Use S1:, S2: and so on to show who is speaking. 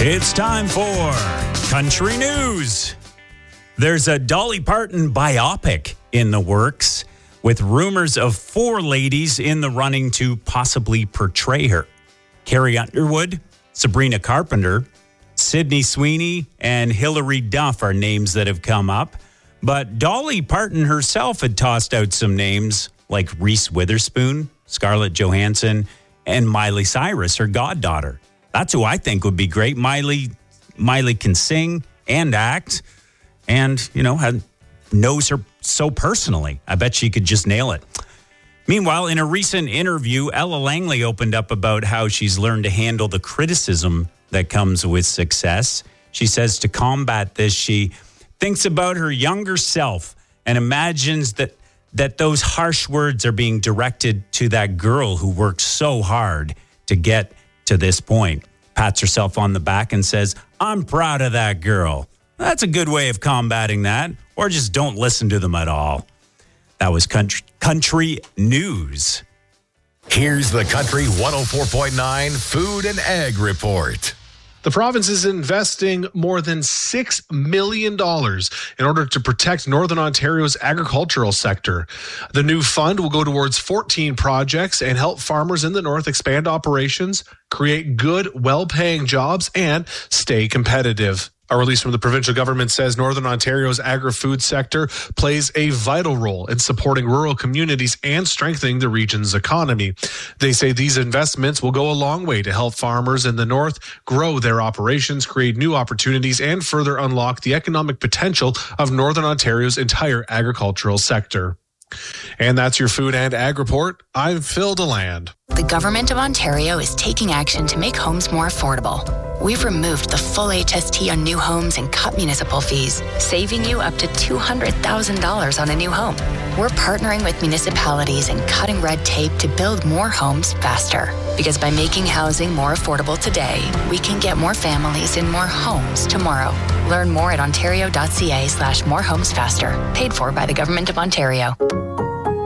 S1: It's time for Country News. There's a Dolly Parton biopic in the works, with rumors of 4 ladies in the running to possibly portray her. Carrie Underwood, Sabrina Carpenter, Sydney Sweeney, and Hilary Duff are names that have come up. But Dolly Parton herself had tossed out some names like Reese Witherspoon, Scarlett Johansson, and Miley Cyrus, her goddaughter. That's who I think would be great. Miley can sing and act and, knows her so personally. I bet she could just nail it. Meanwhile, in a recent interview, Ella Langley opened up about how she's learned to handle the criticism that comes with success. She says to combat this, she thinks about her younger self and imagines that those harsh words are being directed to that girl who worked so hard to get to this point. Pats herself on the back and says, "I'm proud of that girl." That's a good way of combating that, or just don't listen to them at all. That was country news.
S2: Here's the Country 104.9 Food and Ag Report.
S3: The province is investing more than $6 million in order to protect Northern Ontario's agricultural sector. The new fund will go towards 14 projects and help farmers in the north expand operations, create good, well-paying jobs, and stay competitive. A release from the provincial government says Northern Ontario's agri-food sector plays a vital role in supporting rural communities and strengthening the region's economy. They say these investments will go a long way to help farmers in the north grow their operations, create new opportunities, and further unlock the economic potential of Northern Ontario's entire agricultural sector. And that's your Food and Ag Report. I'm Phil DeLand.
S4: The Government of Ontario is taking action to make homes more affordable. We've removed the full HST on new homes and cut municipal fees, saving you up to $200,000 on a new home. We're partnering with municipalities and cutting red tape to build more homes faster. Because by making housing more affordable today, we can get more families in more homes tomorrow. Learn more at ontario.ca/morehomesfaster. Paid for by the Government of Ontario.